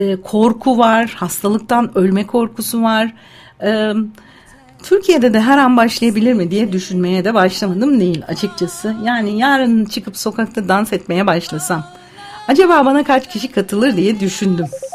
korku var, hastalıktan ölme korkusu var. E, Türkiye'de de her an başlayabilir mi diye düşünmeye de başlamadım değil açıkçası. Yani yarın çıkıp sokakta dans etmeye başlasam, acaba bana kaç kişi katılır diye düşündüm.